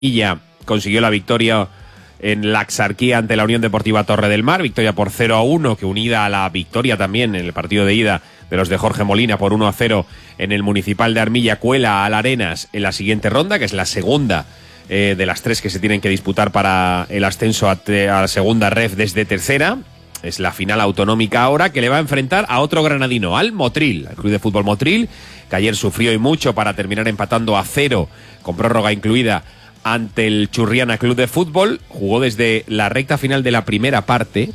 Illa consiguió la victoria en la Axarquía ante la Unión Deportiva Torre del Mar, victoria por 0-1, que unida a la victoria también en el partido de ida de los de Jorge Molina por 1-0 en el Municipal de Armilla, cuela al Arenas en la siguiente ronda, que es la segunda de las tres que se tienen que disputar para el ascenso a la segunda ref desde tercera. Es la final autonómica ahora, que le va a enfrentar a otro granadino, al Motril, al Club de Fútbol Motril, que ayer sufrió y mucho para terminar empatando a 0, con prórroga incluida, ante el Churriana Club de Fútbol. Jugó desde la recta final de la primera parte,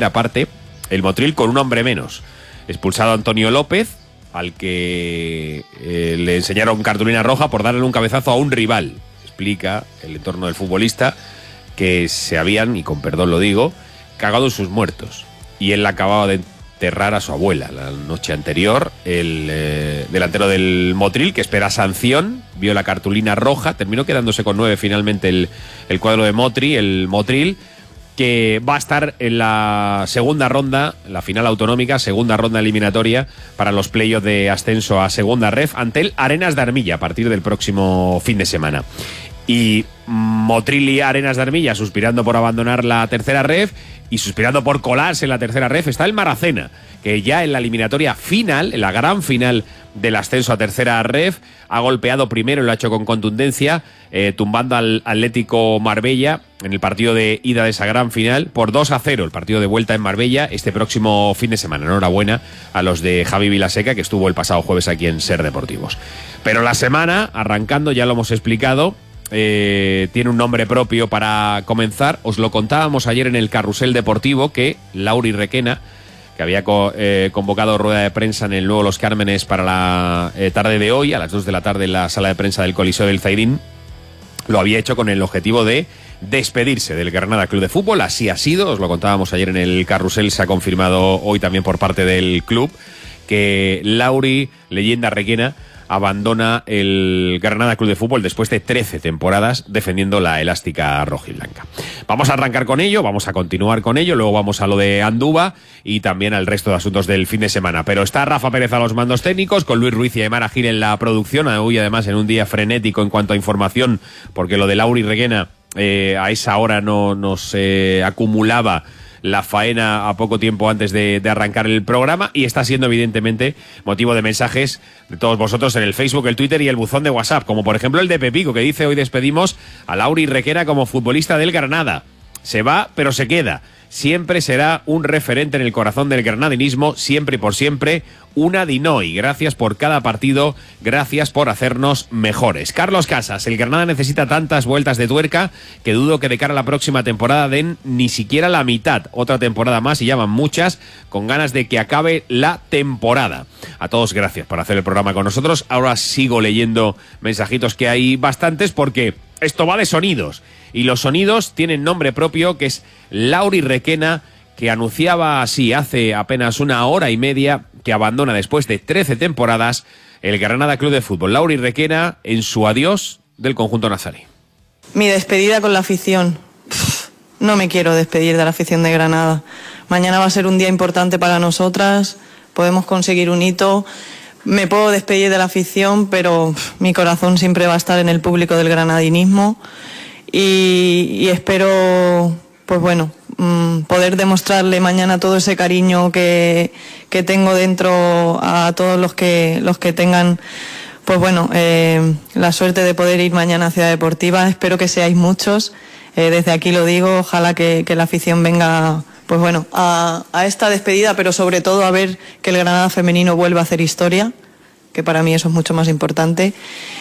el Motril con un hombre menos. Expulsado Antonio López, al que le enseñaron cartulina roja por darle un cabezazo a un rival. Explica el entorno del futbolista que se habían, y con perdón lo digo, cagado en sus muertos. Y él acababa de enterrar a su abuela la noche anterior. El delantero del Motril, que espera sanción, vio la cartulina roja, terminó quedándose con 9 finalmente el cuadro de el Motril, que va a estar en la segunda ronda, la final autonómica, segunda ronda eliminatoria para los playoffs de ascenso a segunda ref ante el Arenas de Armilla a partir del próximo fin de semana. Y Motril y Arenas de Armilla suspirando por abandonar la tercera ref y suspirando por colarse en la tercera ref está el Maracena, que ya en la eliminatoria final, en la gran final del ascenso a tercera ref, ha golpeado primero y lo ha hecho con contundencia, tumbando al Atlético Marbella en el partido de ida de esa gran final por 2-0, el partido de vuelta en Marbella este próximo fin de semana. Enhorabuena a los de Javi Vilaseca, que estuvo el pasado jueves aquí en Ser Deportivos. Pero la semana, arrancando, ya lo hemos explicado, tiene un nombre propio para comenzar. Os lo contábamos ayer en el Carrusel Deportivo, que Lauri Requena, que había convocado rueda de prensa en el Nuevo Los Cármenes para la tarde de hoy, a las 2 de la tarde en la sala de prensa del Coliseo del Zairín, lo había hecho con el objetivo de despedirse del Granada Club de Fútbol. Así ha sido, os lo contábamos ayer en el Carrusel, se ha confirmado hoy también por parte del club que Lauri, leyenda Requena, abandona el Granada Club de Fútbol después de 13 temporadas defendiendo la elástica rojiblanca. Vamos a arrancar con ello, vamos a continuar con ello, luego vamos a lo de Andúba y también al resto de asuntos del fin de semana. Pero está Rafa Pérez a los mandos técnicos, con Luis Ruiz y Aymara Gil en la producción, hoy además en un día frenético en cuanto a información, porque lo de Lauri Requena a esa hora no nos acumulaba la faena a poco tiempo antes de arrancar el programa, y está siendo evidentemente motivo de mensajes de todos vosotros en el Facebook, el Twitter y el buzón de WhatsApp, como por ejemplo el de Pepico, que dice: hoy despedimos a Lauri Requena como futbolista del Granada. Se va, pero se queda. Siempre será un referente en el corazón del granadinismo, siempre y por siempre, una Dinoy. Gracias por cada partido, gracias por hacernos mejores. Carlos Casas: el Granada necesita tantas vueltas de tuerca que dudo que de cara a la próxima temporada den ni siquiera la mitad. Otra temporada más, y llaman muchas, con ganas de que acabe la temporada. A todos gracias por hacer el programa con nosotros. Ahora sigo leyendo mensajitos, que hay bastantes, porque esto va de sonidos, y los sonidos tienen nombre propio, que es Lauri Requena, que anunciaba así hace apenas una hora y media que abandona después de 13 temporadas el Granada Club de Fútbol. Lauri Requena en su adiós del conjunto nazarí. Mi despedida con la afición. No me quiero despedir de la afición de Granada. Mañana va a ser un día importante para nosotras, podemos conseguir un hito. Me puedo despedir de la afición, pero mi corazón siempre va a estar en el público del granadinismo, y espero, pues bueno, poder demostrarle mañana todo ese cariño que tengo dentro a todos los que tengan, pues bueno, la suerte de poder ir mañana a Ciudad Deportiva. Espero que seáis muchos, desde aquí lo digo, ojalá que la afición venga, pues bueno, a esta despedida, pero sobre todo a ver que el Granada femenino vuelva a hacer historia, que para mí eso es mucho más importante.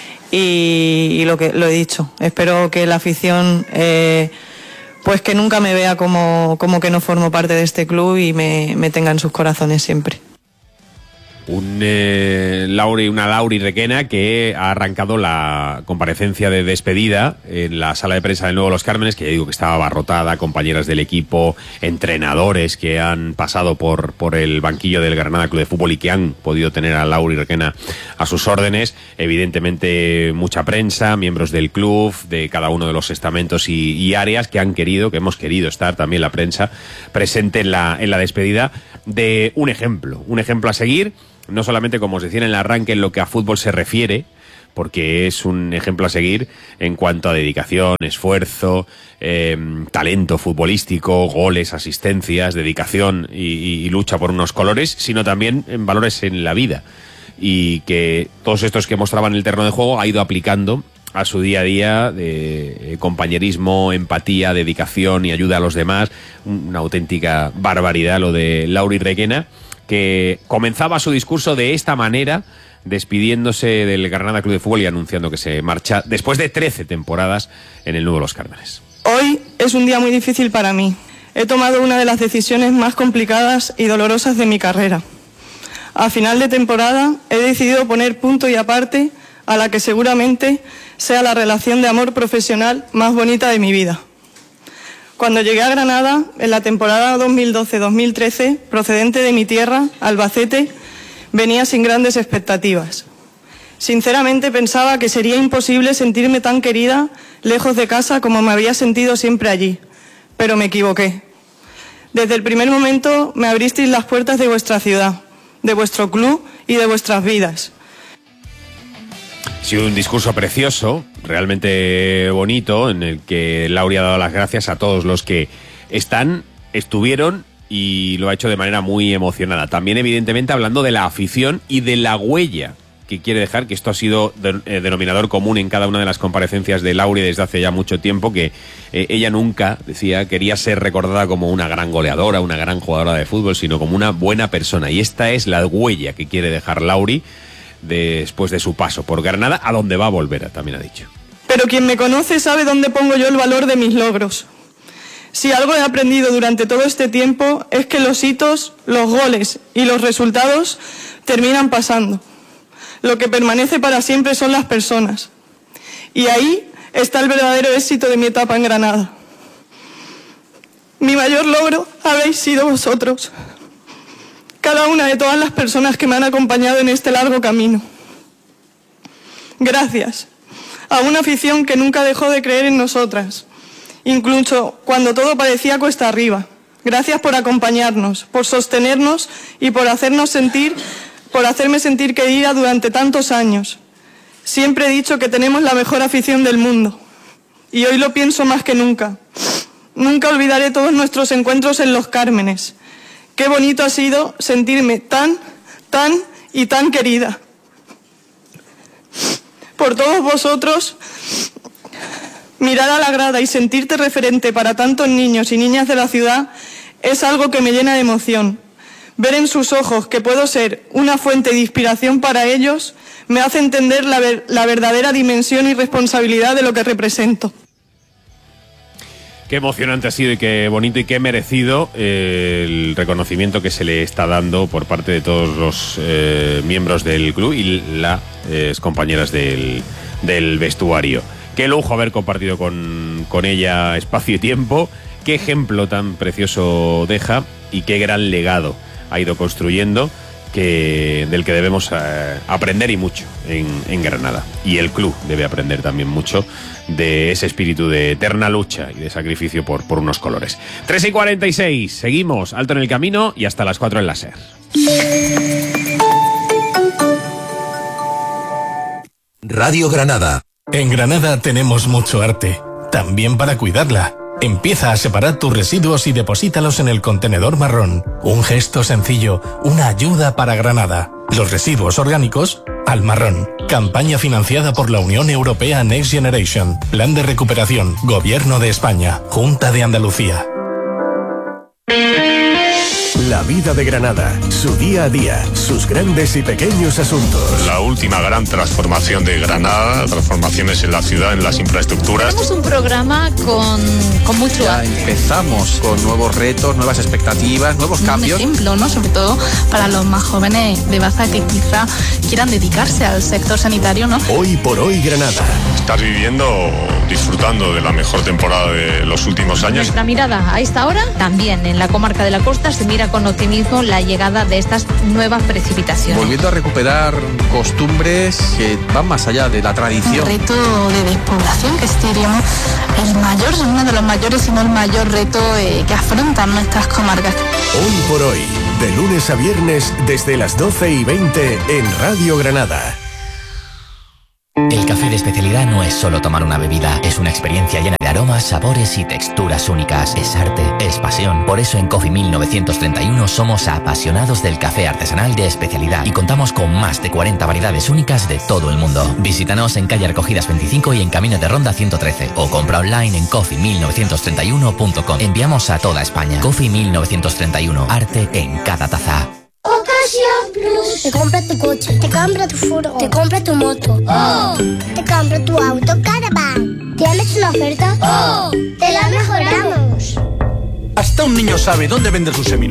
Y lo he dicho, espero que la afición pues que nunca me vea como que no formo parte de este club, y me tenga en sus corazones siempre. Una Lauri Requena que ha arrancado la comparecencia de despedida en la sala de prensa del Nuevo Los Cármenes, que ya digo que estaba abarrotada, compañeras del equipo, entrenadores que han pasado por el banquillo del Granada Club de Fútbol y que han podido tener a Lauri Requena a sus órdenes. Evidentemente mucha prensa, miembros del club, de cada uno de los estamentos y áreas que hemos querido estar también la prensa presente en la despedida de un ejemplo a seguir. No solamente, como os decía en el arranque, en lo que a fútbol se refiere, porque es un ejemplo a seguir en cuanto a dedicación, esfuerzo, talento futbolístico, goles, asistencias, dedicación y lucha por unos colores, sino también en valores en la vida. Y que todos estos que mostraba en el terreno de juego ha ido aplicando a su día a día de compañerismo, empatía, dedicación y ayuda a los demás. Una auténtica barbaridad lo de Lauri Requena, que comenzaba su discurso de esta manera, despidiéndose del Granada Club de Fútbol y anunciando que se marcha después de 13 temporadas en el nuevo Los Cármenes. Hoy es un día muy difícil para mí. He tomado una de las decisiones más complicadas y dolorosas de mi carrera. A final de temporada he decidido poner punto y aparte a la que seguramente sea la relación de amor profesional más bonita de mi vida. Cuando llegué a Granada, en la temporada 2012-2013, procedente de mi tierra, Albacete, venía sin grandes expectativas. Sinceramente pensaba que sería imposible sentirme tan querida lejos de casa como me había sentido siempre allí, pero me equivoqué. Desde el primer momento me abristeis las puertas de vuestra ciudad, de vuestro club y de vuestras vidas. Ha sido un discurso precioso, realmente bonito, en el que Lauri ha dado las gracias a todos los que estuvieron y lo ha hecho de manera muy emocionada. También, evidentemente, hablando de la afición y de la huella que quiere dejar, que esto ha sido denominador común en cada una de las comparecencias de Lauri desde hace ya mucho tiempo, que ella nunca, decía, quería ser recordada como una gran goleadora, una gran jugadora de fútbol, sino como una buena persona. Y esta es la huella que quiere dejar Lauri después de su paso por Granada, a donde va a volver, también ha dicho. Pero quien me conoce sabe dónde pongo yo el valor de mis logros. Si algo he aprendido durante todo este tiempo es que los hitos, los goles y los resultados terminan pasando. Lo que permanece para siempre son las personas. Y ahí está el verdadero éxito de mi etapa en Granada. Mi mayor logro habéis sido vosotros. Cada una de todas las personas que me han acompañado en este largo camino. Gracias a una afición que nunca dejó de creer en nosotras, incluso cuando todo parecía cuesta arriba. Gracias por acompañarnos, por sostenernos y por hacerme sentir querida durante tantos años. Siempre he dicho que tenemos la mejor afición del mundo y hoy lo pienso más que nunca. Nunca olvidaré todos nuestros encuentros en Los Cármenes. Qué bonito ha sido sentirme tan querida. Por todos vosotros, mirar a la grada y sentirte referente para tantos niños y niñas de la ciudad es algo que me llena de emoción. Ver en sus ojos que puedo ser una fuente de inspiración para ellos me hace entender la verdadera dimensión y responsabilidad de lo que represento. Qué emocionante ha sido y qué bonito y qué merecido el reconocimiento que se le está dando por parte de todos los miembros del club y las compañeras del vestuario. Qué lujo haber compartido con ella espacio y tiempo, qué ejemplo tan precioso deja y qué gran legado ha ido construyendo, del que debemos aprender y mucho en Granada. Y el club debe aprender también mucho de ese espíritu de eterna lucha y de sacrificio por unos colores. 3:46, seguimos, alto en el camino y hasta las 4 en la SER. Radio Granada. En Granada tenemos mucho arte, también para cuidarla. Empieza a separar tus residuos y deposítalos en el contenedor marrón. Un gesto sencillo, una ayuda para Granada. Los residuos orgánicos al marrón. Campaña financiada por la Unión Europea Next Generation. Plan de recuperación. Gobierno de España. Junta de Andalucía. La vida de Granada, su día a día, sus grandes y pequeños asuntos. La última gran transformación de Granada, transformaciones en la ciudad, en las infraestructuras. Tenemos un programa con mucho ya arte. Empezamos con nuevos retos, nuevas expectativas, nuevos cambios. Un ejemplo, ¿no? Sobre todo para los más jóvenes de Baza que quizá quieran dedicarse al sector sanitario, ¿no? Hoy por hoy Granada. Estás viviendo, disfrutando de la mejor temporada de los últimos años. Nuestra mirada a esta hora, también en la comarca de la Costa, se mira con optimismo la llegada de estas nuevas precipitaciones. Volviendo a recuperar costumbres que van más allá de la tradición. Un reto de despoblación que diríamos uno de los mayores, si no el mayor reto que afrontan nuestras comarcas. Hoy por hoy, de lunes a viernes desde las 12:20 en Radio Granada. El café de especialidad no es solo tomar una bebida, es una experiencia llena de aromas, sabores y texturas únicas. Es arte, es pasión. Por eso en Coffee 1931 somos apasionados del café artesanal de especialidad y contamos con más de 40 variedades únicas de todo el mundo. Visítanos en calle Arcogidas 25 y en Camino de Ronda 113 o compra online en coffee1931.com. Enviamos a toda España. Coffee 1931, arte en cada taza. Ocasión Plus. Te compra tu coche, te compra tu furgo, te compra tu moto. ¡Oh! Te compra tu auto Caravan. ¿Tienes una oferta? ¡Oh! Te la mejoramos. Hasta un niño sabe dónde vender sus seminarios.